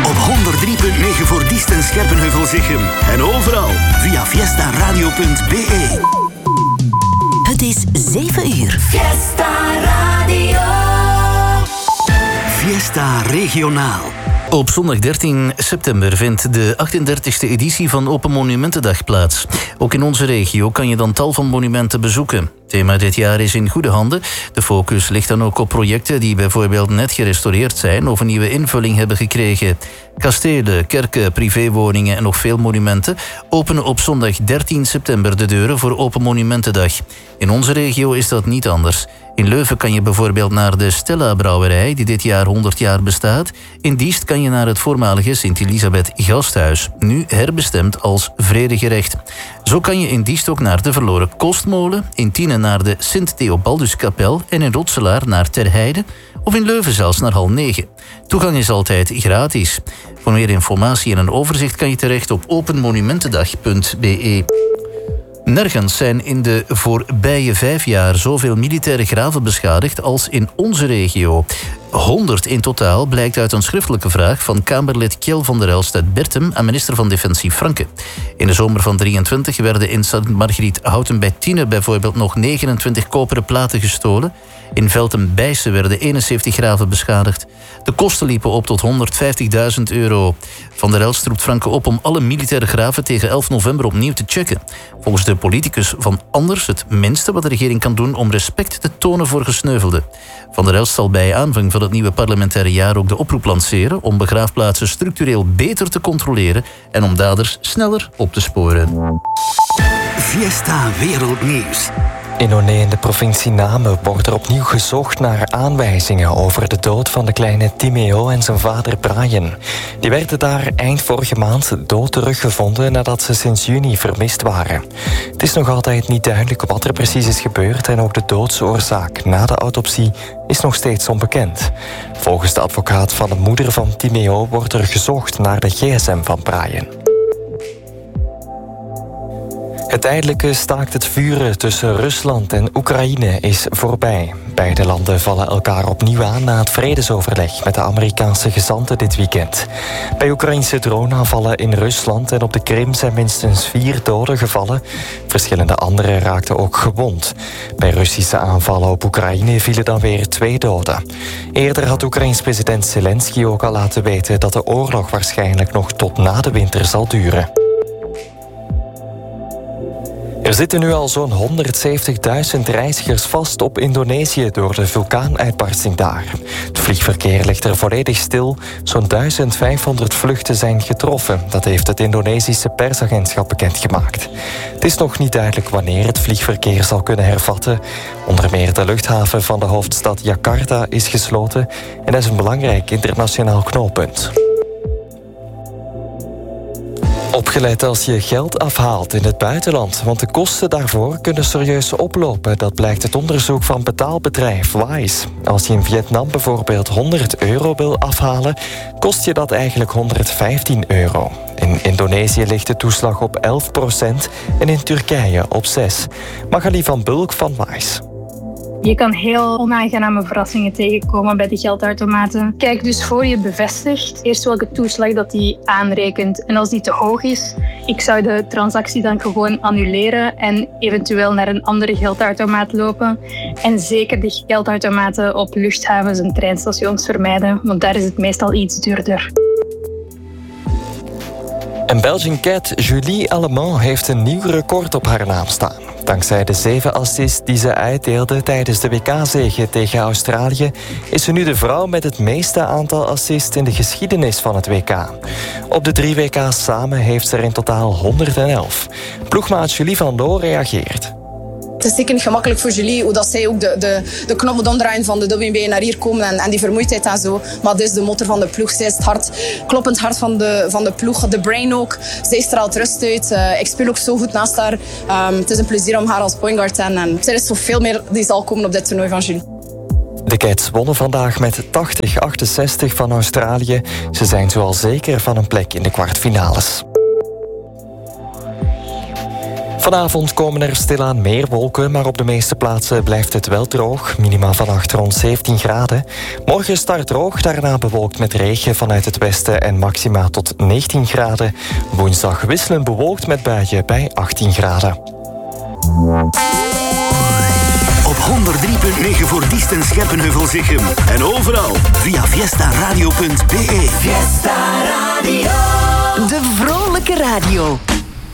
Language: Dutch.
Op 103.9 voor Diest en Scherpenheuvel-Zichem. En overal via fiestaradio.be. Het is 7 uur. Fiesta Radio. Fiesta Regionaal. Op zondag 13 september vindt de 38e editie van Open Monumentendag plaats. Ook in onze regio kan je dan tal van monumenten bezoeken. Thema dit jaar is in goede handen. De focus ligt dan ook op projecten die bijvoorbeeld net gerestaureerd zijn of een nieuwe invulling hebben gekregen. Kastelen, kerken, privéwoningen en nog veel monumenten openen op zondag 13 september de deuren voor Open Monumentendag. In onze regio is dat niet anders. In Leuven kan je bijvoorbeeld naar de Stella-brouwerij, die dit jaar 100 jaar bestaat. In Diest kan je naar het voormalige Sint-Elisabeth Gasthuis, nu herbestemd als Vredegerecht. Zo kan je in Diest ook naar de Verloren Kostmolen, in Tienen naar de Sint-Theobalduskapel en in Rotselaar naar Terheide, of in Leuven zelfs naar Hal 9. Toegang is altijd gratis. Voor meer informatie en een overzicht kan je terecht op openmonumentendag.be. Nergens zijn in de voorbije 5 jaar zoveel militaire graven beschadigd als in onze regio. 100 in totaal blijkt uit een schriftelijke vraag van Kamerlid Kjell van der Elst uit Bertem aan minister van Defensie Franke. In de zomer van 23 werden in Sint-Margriet-Houten bij Tienen bijvoorbeeld nog 29 koperen platen gestolen. In Velten-Bijssen werden 71 graven beschadigd. De kosten liepen op tot €150.000. Van der Elst roept Franke op om alle militaire graven tegen 11 november opnieuw te checken. Volgens de politicus van Anders het minste wat de regering kan doen om respect te tonen voor gesneuvelden. Van der Elst zal bij aanvang van het nieuwe parlementaire jaar ook de oproep lanceren om begraafplaatsen structureel beter te controleren en om daders sneller op te sporen. Fiesta Wereldnieuws. In Oné in de provincie Namen wordt er opnieuw gezocht naar aanwijzingen over de dood van de kleine Timeo en zijn vader Brian. Die werden daar eind vorige maand dood teruggevonden nadat ze sinds juni vermist waren. Het is nog altijd niet duidelijk wat er precies is gebeurd en ook de doodsoorzaak na de autopsie is nog steeds onbekend. Volgens de advocaat van de moeder van Timeo wordt er gezocht naar de gsm van Brian. Het tijdelijke staakt het vuren tussen Rusland en Oekraïne is voorbij. Beide landen vallen elkaar opnieuw aan na het vredesoverleg met de Amerikaanse gezanten dit weekend. Bij Oekraïnse droneaanvallen in Rusland en op de Krim zijn minstens 4 doden gevallen. Verschillende anderen raakten ook gewond. Bij Russische aanvallen op Oekraïne vielen dan weer 2 doden. Eerder had Oekraïns president Zelensky ook al laten weten dat de oorlog waarschijnlijk nog tot na de winter zal duren. Er zitten nu al zo'n 170.000 reizigers vast op Indonesië door de vulkaanuitbarsting daar. Het vliegverkeer ligt er volledig stil. Zo'n 1500 vluchten zijn getroffen. Dat heeft het Indonesische persagentschap bekendgemaakt. Het is nog niet duidelijk wanneer het vliegverkeer zal kunnen hervatten. Onder meer de luchthaven van de hoofdstad Jakarta is gesloten en dat is een belangrijk internationaal knooppunt. Opgelet als je geld afhaalt in het buitenland, want de kosten daarvoor kunnen serieus oplopen. Dat blijkt uit onderzoek van betaalbedrijf Wise. Als je in Vietnam bijvoorbeeld €100 wil afhalen, kost je dat eigenlijk €115. In Indonesië ligt de toeslag op 11% en in Turkije op 6%. Magali van Bulk van Wise. Je kan heel onaangename verrassingen tegenkomen bij de geldautomaten. Kijk dus voor je bevestigt eerst welke toeslag dat die aanrekent. En als die te hoog is, ik zou de transactie dan gewoon annuleren en eventueel naar een andere geldautomaat lopen. En zeker de geldautomaten op luchthavens en treinstations vermijden, want daar is het meestal iets duurder. En Belgian cat Julie Allemand heeft een nieuw record op haar naam staan. Dankzij de 7 assists die ze uitdeelde tijdens de WK-zege tegen Australië is ze nu de vrouw met het meeste aantal assists in de geschiedenis van het WK. Op de 3 WK's samen heeft ze er in totaal 111. Ploegmaat Julie van Loo reageert. Het is zeker niet gemakkelijk voor Julie, hoe dat zij ook de knop moet omdraaien van de WNB naar hier komen en die vermoeidheid en zo. Maar het is de motor van de ploeg. Zij is het kloppend hart van de ploeg. De brain ook. Zij straalt rust uit. Ik speel ook zo goed naast haar. Het is een plezier om haar als point guard te hebben. En er is zoveel meer die zal komen op dit toernooi van Julie. De Cats wonnen vandaag met 80-68 van Australië. Ze zijn zo al zeker van een plek in de kwartfinales. Vanavond komen er stilaan meer wolken, maar op de meeste plaatsen blijft het wel droog. Minima vannacht rond 17 graden. Morgen start droog, daarna bewolkt met regen vanuit het westen en maxima tot 19 graden. Woensdag wisselend bewolkt met buien bij 18 graden. Op 103.9 voor Diest en Scherpenheuvel-Zichem. En overal via fiestaradio.be. Fiesta Radio. De vrolijke radio.